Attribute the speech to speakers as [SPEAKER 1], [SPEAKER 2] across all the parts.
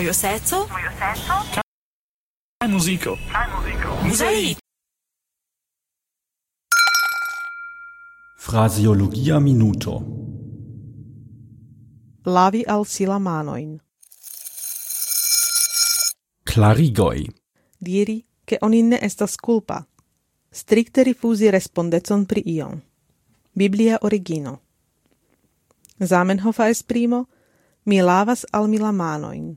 [SPEAKER 1] Mojo senso.
[SPEAKER 2] Kaj muziko.
[SPEAKER 1] Muzei.
[SPEAKER 3] Phraseologia minuto.
[SPEAKER 4] Lavi alzi la manoin.
[SPEAKER 3] Clarigoi.
[SPEAKER 4] Diri che oni ne estas culpa. Stricte rifusi respondecon pri iom. Biblia origino. Zamenhofa esprimo: mi lavas al mi la manoin.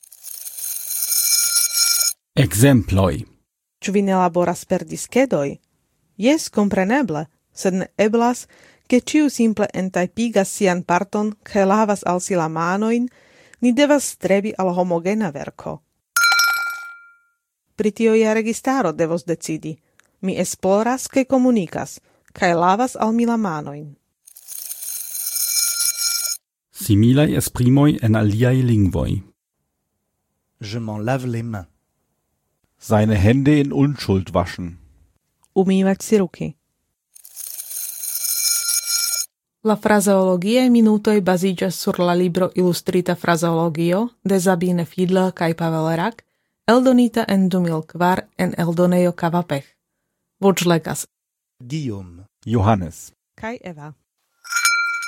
[SPEAKER 3] Exemploi.
[SPEAKER 4] Ĉu vi ne laboras per diskedoj? Jes, kompreneble, sed ne eblas, ke ĉiu simple entajpigas sian parton kaj lavas al si la manojn, ni devas strebi al homogena verko. Pri tio ja registaro devos decidi. Mi esploras kaj komunikas, kaj lavas al mi la manojn.
[SPEAKER 3] Similai esprimoi en aliai lingvoi.
[SPEAKER 5] Je m'en lave les mains.
[SPEAKER 6] Seine Hände in Unschuld waschen.
[SPEAKER 4] Umývať si ruky. La fraseologiae minutoj baziĝas sur la libro Illustrita fraseologio de Sabine Fiedler kaj Pavel Rak, eldonita en 2004 en eldonejo Kavapech. Voĉlegas
[SPEAKER 5] Guillaume.
[SPEAKER 6] Johannes.
[SPEAKER 4] kaj Eva.